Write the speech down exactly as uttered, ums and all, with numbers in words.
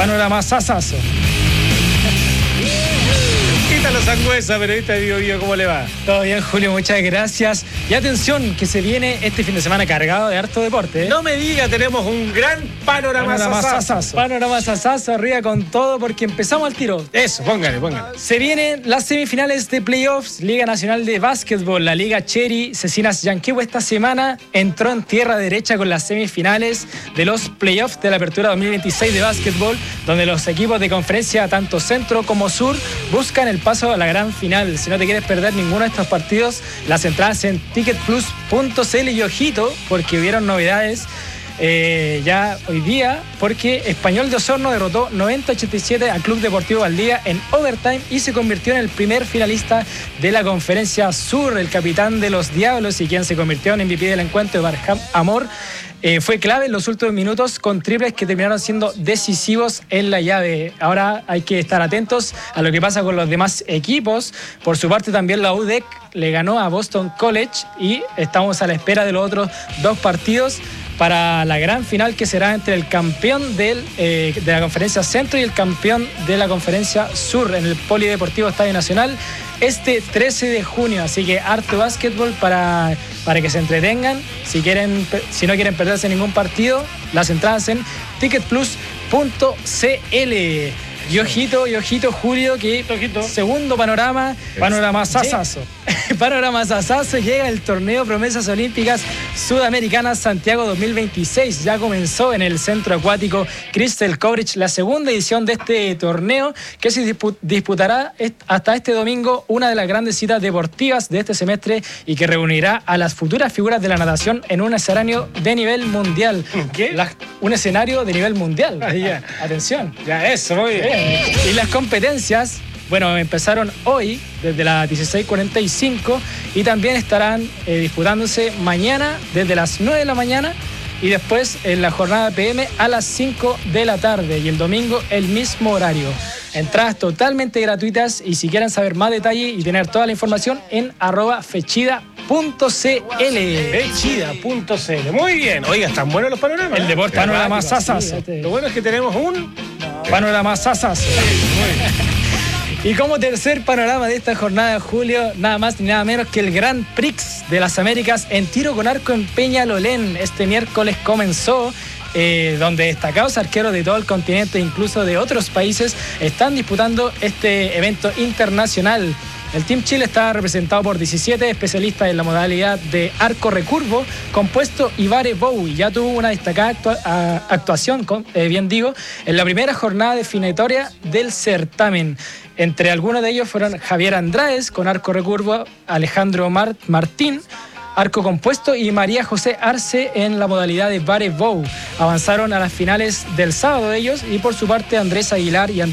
Panorama Sasazo. Quítalo Sangüesa, periodista de Bio Bio, ¿cómo le va? Todo bien, Julio, muchas gracias. Y atención, que se viene este fin de semana cargado de harto deporte, ¿eh? No me diga, tenemos un gran panorama, Panorama sasazo. Sasazo. Panorama Sasazo, arriba con todo, porque empezamos al tiro. Eso, póngale, póngale. Se vienen las semifinales de playoffs, Liga Nacional de Básquetbol, la Liga Cherry. Cecinas Yanquihue esta semana entró en tierra derecha con las semifinales de los playoffs de la Apertura dos mil veintiséis de básquetbol, donde los equipos de conferencia, tanto centro como sur, buscan el paso a la gran final. Si no te quieres perder ninguno de estos partidos, las entradas en ticket plus punto c l. Y ojito, porque hubieron novedades eh, ya hoy día, porque Español de Osorno derrotó noventa a ochenta y siete al Club Deportivo Valdivia en overtime y se convirtió en el primer finalista de la Conferencia Sur. El capitán de los Diablos y quien se convirtió en M V P del encuentro, Barham Amor, Eh, fue clave en los últimos minutos con triples que terminaron siendo decisivos en la llave. Ahora hay que estar atentos a lo que pasa con los demás equipos. Por su parte también la U D E C le ganó a Boston College y estamos a la espera de los otros dos partidos para la gran final que será entre el campeón del, eh, de la Conferencia Centro y el campeón de la Conferencia Sur en el Polideportivo Estadio Nacional este trece de junio. Así que harto básquetbol para, para que se entretengan. Si, quieren, si no quieren perderse ningún partido, las entradas en ticket plus punto c l. Y ojito, y ojito, Julio, que ojito. Segundo panorama, panorama Sasazo. Panorama Sasazo, llega el torneo Promesas Olímpicas Sudamericanas Santiago dos mil veintiséis. Ya comenzó en el Centro Acuático Crystal Coverage la segunda edición de este torneo, que se disputará hasta este domingo, una de las grandes citas deportivas de este semestre y que reunirá a las futuras figuras de la natación en un escenario de nivel mundial. ¿Qué? La, un escenario de nivel mundial. Ah, ya. Atención. Ya, eso, muy bien. Y las competencias, bueno, empezaron hoy desde las dieciséis cuarenta y cinco y también estarán eh, disputándose mañana desde las nueve de la mañana y después en la jornada P M a las cinco de la tarde y el domingo el mismo horario. Entradas totalmente gratuitas y si quieren saber más detalle y tener toda la información en arroba fechida punto c l. Fechida punto c l. Muy bien. Oiga, están buenos los panoramas. El deporte. Panorama Sasazo. Sí, lo bueno es que tenemos un panorama Sasazo. Y como tercer panorama de esta jornada, Julio, nada más ni nada menos que el Grand Prix de las Américas en tiro con arco en Peñalolén. Este miércoles comenzó, eh, donde destacados arqueros de todo el continente, incluso de otros países, están disputando este evento internacional. El Team Chile está representado por diecisiete especialistas en la modalidad de arco recurvo, compuesto Ivare Bowie. Ya tuvo una destacada actua- a, actuación, con, eh, bien digo, en la primera jornada definitoria del certamen. Entre algunos de ellos fueron Javier Andrades con arco recurvo, Alejandro Mar- Martín, arco compuesto, y María José Arce en la modalidad de Bare Bow. Avanzaron a las finales del sábado ellos, y por su parte Andrés Aguilar y Andrés